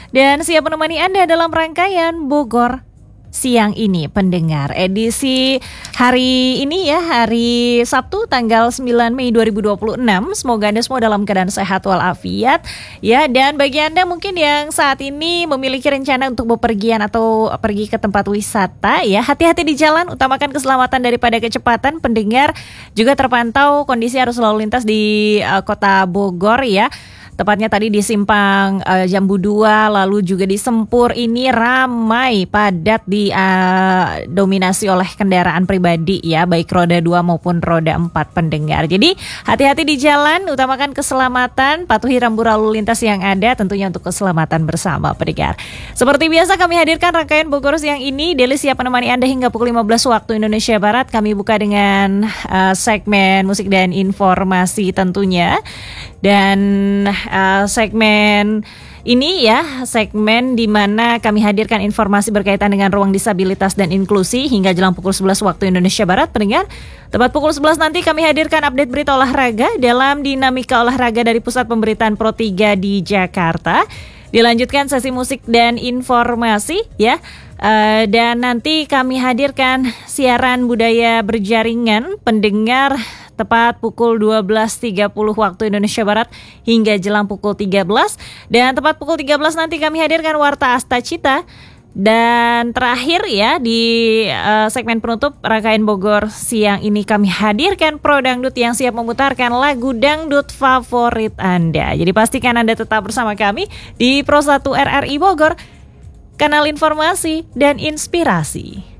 dan siap menemani Anda dalam rangkaian Bogor siang ini, pendengar. Edisi hari ini ya, hari Sabtu tanggal 9 Mei 2026. Semoga Anda semua dalam keadaan sehat walafiat ya. Dan bagi Anda mungkin yang saat ini memiliki rencana untuk bepergian atau pergi ke tempat wisata ya, hati-hati di jalan, utamakan keselamatan daripada kecepatan. Pendengar, juga terpantau kondisi arus lalu lintas di kota Bogor ya. Tepatnya tadi di simpang Jambu 2, lalu juga di Sempur ini ramai, padat dominasi oleh kendaraan pribadi ya, baik roda 2 maupun roda 4 pendengar. Jadi hati-hati di jalan, utamakan keselamatan, patuhi rambu lalu lintas yang ada tentunya untuk keselamatan bersama pendengar. Seperti biasa kami hadirkan rangkaian Bogor siang ini. Deli siap menemani Anda hingga pukul 15 waktu Indonesia Barat. Kami buka dengan segmen musik dan informasi tentunya. Dan segmen ini ya, segmen di mana kami hadirkan informasi berkaitan dengan ruang disabilitas dan inklusi hingga jelang pukul 11 waktu Indonesia Barat pendengar. Tepat pukul 11 nanti kami hadirkan update berita olahraga dalam dinamika olahraga dari Pusat Pemberitaan Pro 3 di Jakarta. Dilanjutkan sesi musik dan informasi ya. Dan nanti kami hadirkan siaran budaya berjaringan pendengar tepat pukul 12.30 waktu Indonesia Barat hingga jelang pukul 13. Dan tepat pukul 13 nanti kami hadirkan Warta Asta Cita. Dan terakhir ya di segmen penutup rangkaian Bogor siang ini kami hadirkan Pro Dangdut yang siap memutarkan lagu dangdut favorit Anda. Jadi pastikan Anda tetap bersama kami di Pro 1 RRI Bogor, kanal informasi dan inspirasi.